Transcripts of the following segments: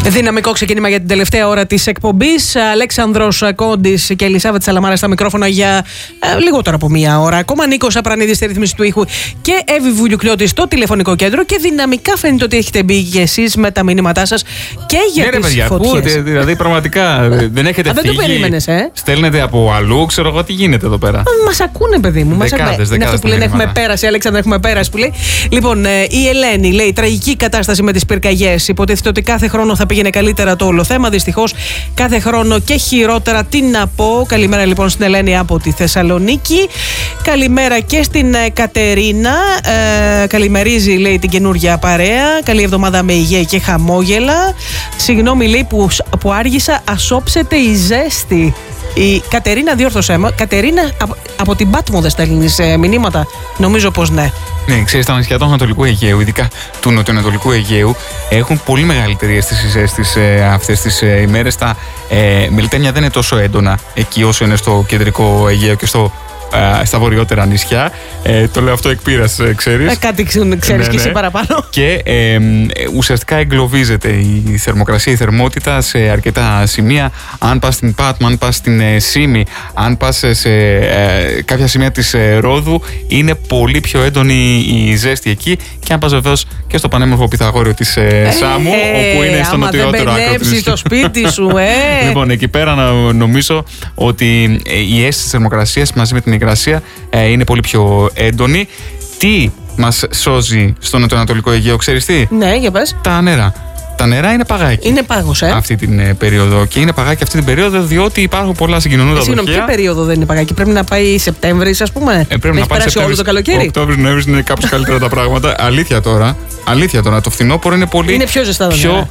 Δυναμικό ξεκίνημα για την τελευταία ώρα της εκπομπής. Αλέξανδρος Κόντης και Ελισάβετ Σαλαμάρα στα μικρόφωνα για λιγότερο από μία ώρα. Ακόμα Νίκος Απρανίδης στη ρύθμιση του ήχου και Εύη Βουλιουκλιώτη στο τηλεφωνικό κέντρο. Και δυναμικά φαίνεται ότι έχετε μπει και εσείς με τα μηνύματά σας και για τις φωτιές. Δηλαδή πραγματικά δεν έχετε φύγει. Δεν το περίμενες, Στέλνετε από αλλού, ξέρω εγώ τι γίνεται εδώ πέρα. Μας ακούνε, παιδί μου. Είναι αυτό που λένε έχουμε πέρασει. Αλέξανδρο, έχουμε πέρασει που λέει. Λοιπόν, η Ελένη λέει: τραγική κατάσταση με τις πυρκαγιές. Υποτίθεται ότι κάθε χρόνο θα πήγαινε καλύτερα το όλο θέμα. Δυστυχώς κάθε χρόνο και χειρότερα. Τι να πω. Καλημέρα λοιπόν στην Ελένη από τη Θεσσαλονίκη. Καλημέρα και στην Κατερίνα. Καλημερίζει, λέει, την καινούργια παρέα. Καλή εβδομάδα με υγεία και χαμόγελα. Συγγνώμη, λέει, που άργησα. Ασόψετε η ζέστη. Η Κατερίνα, διόρθωσέ με. Κατερίνα, από την Πάτμο δεν στέλνεις μηνύματα? Νομίζω πως ναι. Ναι, ξέρεις, τα νησιά του Ανατολικού Αιγαίου, ειδικά του Νοτιοανατολικού Αιγαίου, έχουν πολύ μεγαλύτερη αίσθηση ζέστης αυτές τις ημέρες. Τα μελτέμια δεν είναι τόσο έντονα εκεί όσο είναι στο κεντρικό Αιγαίο και στα βορειότερα νησιά. Το λέω αυτό εκ πείρας, ξέρεις. Κάτι ξέρεις και εσύ παραπάνω. Και ουσιαστικά εγκλωβίζεται η θερμοκρασία, η θερμότητα σε αρκετά σημεία. Αν πας στην Πάτμο, αν πας στην Σύμη, αν πας σε κάποια σημεία της Ρόδου, είναι πολύ πιο έντονη η ζέστη εκεί. Και αν πας βεβαίως και στο πανέμορφο Πυθαγόριο της Σάμου, όπου είναι στο νοτιότερο άκρο του νησιού. Το σπίτι σου, Λοιπόν, εκεί πέρα νομίζω ότι η αίσθηση της θερμοκρασίας μαζί με την υγρασία είναι πολύ πιο έντονη. Τι μας σώζει στο νοτιοανατολικό Αιγαίο, ξέρεις τι? Ναι, για πες. Τα νερά. Τα νερά είναι παγάκι. Είναι πάγος, αυτή την περίοδο. Και είναι παγάκι αυτή την περίοδο διότι υπάρχουν πολλά συγκοινωνούντα δοχεία. Συγγνώμη, ποια περίοδο δεν είναι παγάκι? Πρέπει να πάει Σεπτέμβρης, ας πούμε. Πρέπει να πάει όλο το καλοκαίρι. Οκτώβρης, Νοέμβρης είναι κάπως καλύτερα τα πράγματα. Αλήθεια τώρα. Το φθινόπωρο είναι πολύ. Είναι πιο ζεστά. Πιο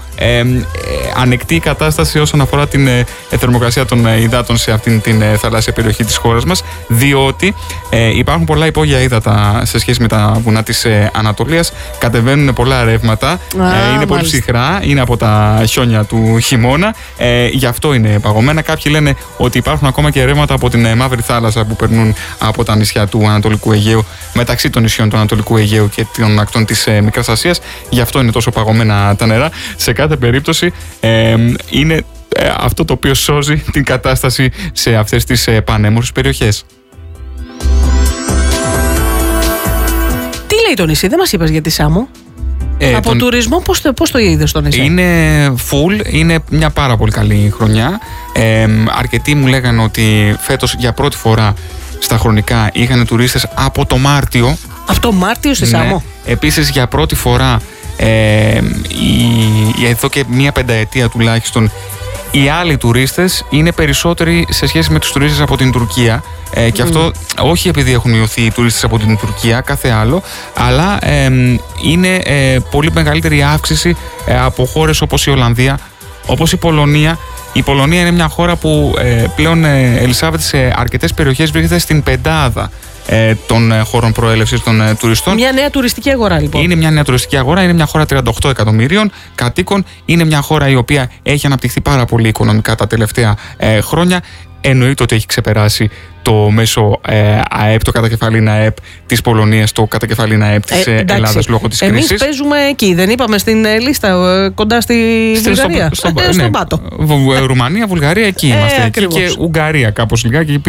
ανεκτή η κατάσταση όσον αφορά την θερμοκρασία των υδάτων σε αυτήν την θαλάσσια περιοχή της χώρας μας. Διότι υπάρχουν πολλά υπόγεια ύδατα σε σχέση με τα βουνά της Ανατολίας. Κατεβαίνουν πολλά ρεύματα. Είναι πολύ ψυχρά. Είναι από τα χιόνια του χειμώνα. Γι' αυτό είναι παγωμένα. Κάποιοι λένε ότι υπάρχουν ακόμα και ρεύματα από την Μαύρη Θάλασσα που περνούν από τα νησιά του Ανατολικού Αιγαίου, μεταξύ των νησιών του Ανατολικού Αιγαίου και των ακτών της Μικράς Ασίας. Γι' αυτό είναι τόσο παγωμένα τα νερά. Σε κάθε περίπτωση είναι αυτό το οποίο σώζει την κατάσταση σε αυτές τις πανέμορφες περιοχές. Τι λέει το νησί, δεν μας είπες για τη Σάμο? Από τουρισμό πώς το είδες το νησί? Είναι full, είναι μια πάρα πολύ καλή χρονιά. Αρκετοί μου λέγανε ότι φέτος για πρώτη φορά στα χρονικά είχαν τουρίστες από το Μάρτιο. Από το Μάρτιο στη Σάμο? Επίσης για πρώτη φορά εδώ και μία πενταετία τουλάχιστον οι άλλοι τουρίστες είναι περισσότεροι σε σχέση με τους τουρίστες από την Τουρκία. Και αυτό όχι επειδή έχουν μειωθεί οι τουρίστες από την Τουρκία, κάθε άλλο, αλλά είναι πολύ μεγαλύτερη αύξηση από χώρες όπως η Ολλανδία, όπως η Πολωνία. Η Πολωνία είναι μια χώρα που πλέον, Ελισάβετ, σε αρκετές περιοχές βρίσκεται στην πεντάδα των χώρων προέλευσης των τουριστών. Μια νέα τουριστική αγορά, λοιπόν. Είναι μια νέα τουριστική αγορά, είναι μια χώρα 38 εκατομμυρίων κατοίκων, είναι μια χώρα η οποία έχει αναπτυχθεί πάρα πολύ οικονομικά τα τελευταία χρόνια. Εννοείται ότι έχει ξεπεράσει το μέσο ΑΕΠ, το κατακεφαλήν ΑΕΠ της Πολωνίας, το κατακεφαλήν ΑΕΠ της Ελλάδας λόγω της κρίσης. Εμείς παίζουμε εκεί, δεν είπαμε στην λίστα κοντά στη Βουλγαρία? Στον Πάτο. Ρουμανία, Βουλγαρία, εκεί είμαστε. Εκεί και Ουγγαρία κάπως λιγάκι,